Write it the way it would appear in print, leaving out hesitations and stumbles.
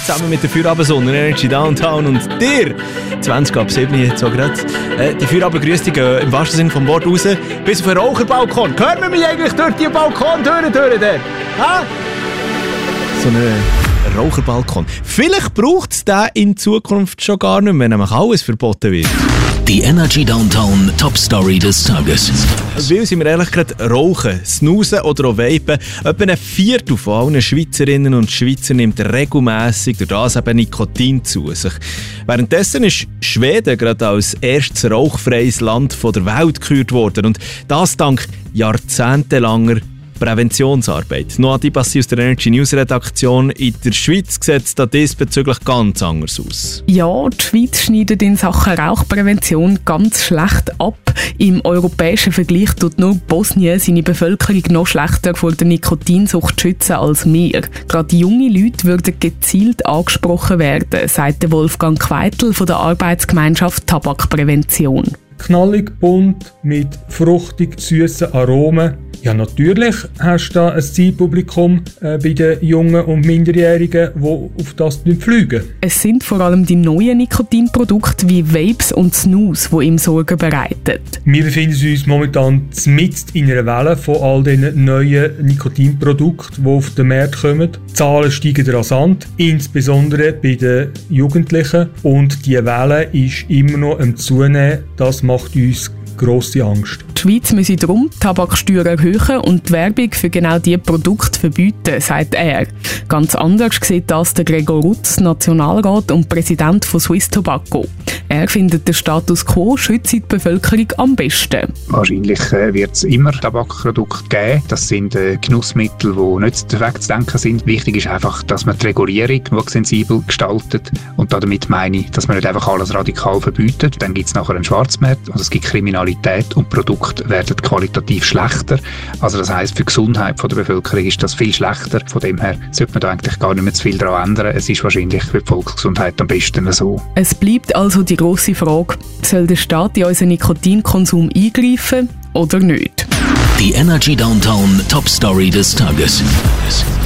zusammen mit der Feierabend-Sonne Energy Downtown und dir 20 ab 7 jetzt so gerade. Die Feierabend-Grüße gehen im wahrsten Sinne vom Wort raus bis auf den Raucherbalkon. Hören wir mich eigentlich durch die Balkontüren durch dort? Ha? So einen Raucherbalkon. Vielleicht braucht es den in Zukunft schon gar nicht mehr, wenn nämlich alles verboten wird. Die Energy Downtown Top Story des Tages. Weil sind wir ehrlich gesagt rauchen, snoozen oder auch vapen. Etwa ein Viertel von allen Schweizerinnen und Schweizer nimmt regelmässig durch das eben Nikotin zu sich. Währenddessen ist Schweden gerade als erstes rauchfreies Land der Welt gekürt worden. Und das dank jahrzehntelanger Präventionsarbeit. Noah Dibassi aus der Energy News Redaktion. In der Schweiz sieht es da diesbezüglich ganz anders aus. Ja, die Schweiz schneidet in Sachen Rauchprävention ganz schlecht ab. Im europäischen Vergleich tut nur Bosnien seine Bevölkerung noch schlechter vor der Nikotinsucht schützen als wir. Gerade junge Leute würden gezielt angesprochen werden, sagt Wolfgang Queitel von der Arbeitsgemeinschaft Tabakprävention. Knallig bunt mit fruchtig süßen Aromen. Ja, natürlich hast du da ein Zielpublikum bei den Jungen und Minderjährigen, die auf das nicht fliegen. Es sind vor allem die neuen Nikotinprodukte wie Vapes und Snus, die ihm Sorgen bereiten. Wir befinden uns momentan mitten in einer Welle von all diesen neuen Nikotinprodukten, die auf den Markt kommen. Die Zahlen steigen rasant, insbesondere bei den Jugendlichen. Und diese Welle ist immer noch am Zunehmen. Das macht uns grosse Angst. Die Schweiz müsse darum die Tabaksteuer erhöhen und die Werbung für genau diese Produkte verbieten, sagt er. Ganz anders sieht das der Gregor Rutz, Nationalrat und Präsident von Swiss Tobacco. Er findet, der Status quo schützt die Bevölkerung am besten. Wahrscheinlich wird es immer Tabakprodukte geben. Das sind Genussmittel, die nicht wegzudenken sind. Wichtig ist einfach, dass man die Regulierung sensibel gestaltet. Und damit meine ich, dass man nicht einfach alles radikal verbietet. Dann gibt es nachher einen Schwarzmarkt, also es gibt Kriminalität und Produkte werden qualitativ schlechter. Also das heisst, für die Gesundheit der Bevölkerung ist das viel schlechter. Von dem her sollte man da eigentlich gar nicht mehr zu viel daran ändern. Es ist wahrscheinlich für die Volksgesundheit am besten so. Es bleibt also die grosse Frage, soll der Staat in unseren Nikotinkonsum eingreifen oder nicht? Die Energy Downtown Top Story des Tages.